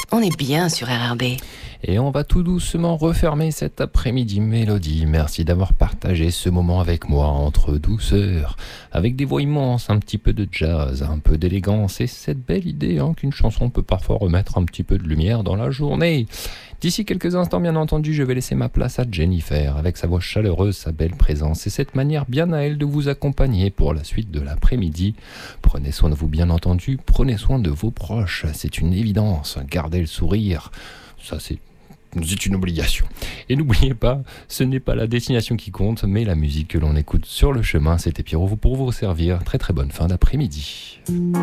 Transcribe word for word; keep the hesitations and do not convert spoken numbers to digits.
On est bien sur R R B. Et on va tout doucement refermer cet après-midi Mélodie. Merci d'avoir partagé ce moment avec moi entre douceur, avec des voix immenses, un petit peu de jazz, un peu d'élégance et cette belle idée hein, qu'une chanson peut parfois remettre un petit peu de lumière dans la journée. D'ici quelques instants, bien entendu, je vais laisser ma place à Jennifer, avec sa voix chaleureuse, sa belle présence et cette manière bien à elle de vous accompagner pour la suite de l'après-midi. Prenez soin de vous, bien entendu, prenez soin de vos proches, c'est une évidence, gardez le sourire, ça c'est... C'est une obligation. Et n'oubliez pas, ce n'est pas la destination qui compte, mais la musique que l'on écoute sur le chemin. C'était Pierrot pour vous servir. Très très bonne fin d'après-midi.